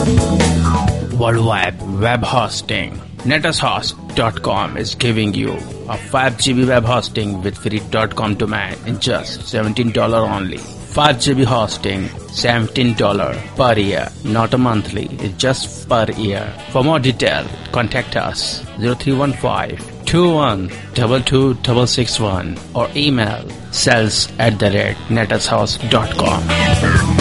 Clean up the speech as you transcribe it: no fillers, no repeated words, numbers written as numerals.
Worldwide web hosting. NetAsHost.com is giving you a 5 GB web hosting with free .com domain in just $17 only. 5 GB hosting, $17 per year, not a monthly, it's just per year. For more detail, contact us 0315-2122-661 or email sales@netashouse.com.